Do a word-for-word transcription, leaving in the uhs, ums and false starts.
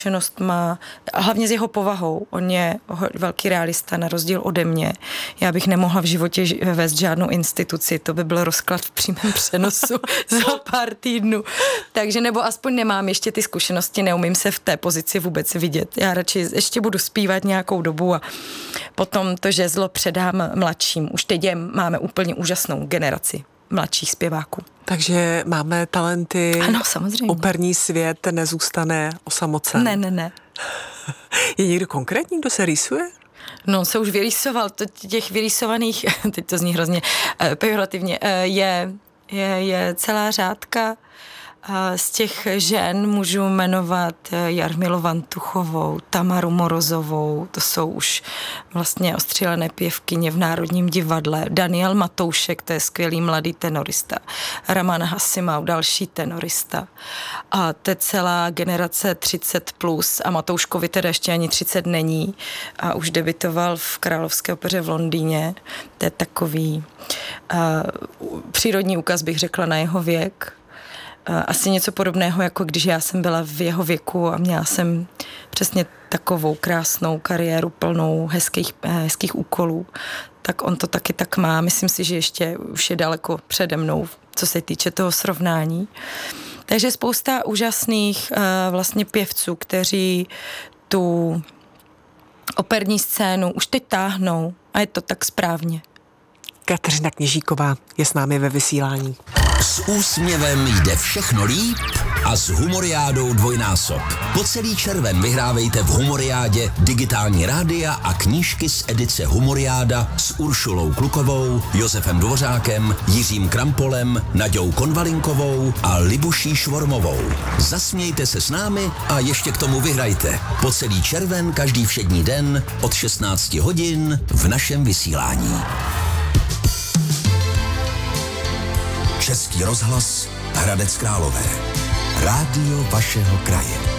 zkušenost má, a hlavně s jeho povahou. On je velký realista, na rozdíl ode mě. Já bych nemohla v životě vést žádnou instituci, to by byl rozklad v přímém přenosu za pár týdnů. Takže nebo aspoň nemám ještě ty zkušenosti, neumím se v té pozici vůbec vidět. Já radši ještě budu zpívat nějakou dobu a potom to žezlo předám mladším. Už teď je, máme úplně úžasnou generaci mladších zpěváků. Takže máme talenty, ano, samozřejmě. Operní svět nezůstane osamocen. Ne, ne, ne. Je někdo konkrétní, kdo se rýsuje? No, on se už vyrýsoval, to těch vyrýsovaných, teď to zní hrozně eh, pejorativně, eh, je, je, je celá řádka. Z těch žen můžu jmenovat Jarmilu Vantuchovou, Tamaru Morozovou, to jsou už vlastně ostřílené pěvkyně v Národním divadle, Daniel Matoušek, to je skvělý mladý tenorista, Raman Hasimau, další tenorista. A to je celá generace třicet plus a Matouškovi teda ještě ani třicet není a už debitoval v Královské opeře v Londýně. To je takový uh, přírodní úkaz, bych řekla, na jeho věk. Asi něco podobného, jako když já jsem byla v jeho věku a měla jsem přesně takovou krásnou kariéru plnou hezkých, hezkých úkolů, tak on to taky tak má. Myslím si, že ještě už je daleko přede mnou, co se týče toho srovnání. Takže spousta úžasných vlastně pěvců, kteří tu operní scénu už teď táhnou a je to tak správně. Kateřina Kněžíková je s námi ve vysílání. S úsměvem jde všechno líp a s Humoriádou dvojnásob. Po celý červen vyhrávejte v Humoriádě digitální rádia a knížky z edice Humoriáda s Uršulou Klukovou, Josefem Dvořákem, Jiřím Krampolem, Naďou Konvalinkovou a Libuší Švormovou. Zasmějte se s námi a ještě k tomu vyhrajte. Po celý červen každý všední den od šestnáct hodin v našem vysílání. Český rozhlas Hradec Králové. Rádio vašeho kraje.